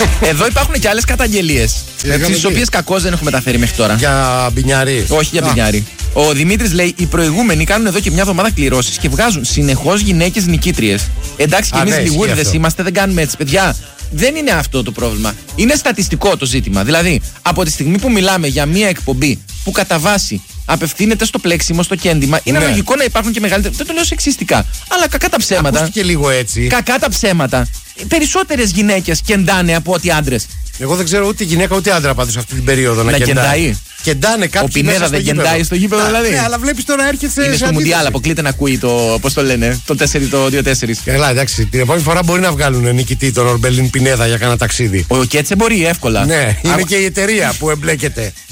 Εδώ υπάρχουν και άλλες καταγγελίες, τις οποίες κακώς δεν έχουμε μεταφέρει μέχρι τώρα. Για μπινιάρι. Όχι για μπινιάρι. Ο Δημήτρης λέει: οι προηγούμενοι κάνουν εδώ και μια εβδομάδα κληρώσεις και βγάζουν συνεχώς γυναίκες νικήτριες. Εντάξει, και εμείς λιγούριδες είμαστε, δεν κάνουμε έτσι, παιδιά. Δεν είναι αυτό το πρόβλημα. Είναι στατιστικό το ζήτημα. Δηλαδή, από τη στιγμή που μιλάμε για μια εκπομπή που κατά βάση απευθύνεται στο πλέξιμο, στο κέντημα, είναι λογικό να υπάρχουν και μεγαλύτερα. Δεν το λέω σεξιστικά. Αλλά κακά τα ψέματα. Ακούστηκε λίγο έτσι. Κακά τα ψέματα. Περισσότερες γυναίκες κεντάνε από ότι άντρες. Εγώ δεν ξέρω ούτε γυναίκα ούτε άντρα πάντως αυτή την περίοδο να κεντάει. Κεντάνε κάποιοι. Ο Πινέδα δεν κεντάει στο γήπεδο, δηλαδή. Ναι, αλλά βλέπεις τώρα έρχεται. Είναι στο Μουντιάλ, αποκλείται να ακούει το. Πώς το λένε, το 2-4. Καλά, εντάξει. Την επόμενη φορά μπορεί να βγάλουν νικητή τον Ορμπελίν Πινέδα για κάνα ταξίδι. Ο Κέτσε μπορεί εύκολα. Ναι, είναι και η εταιρεία που εμπλέκεται.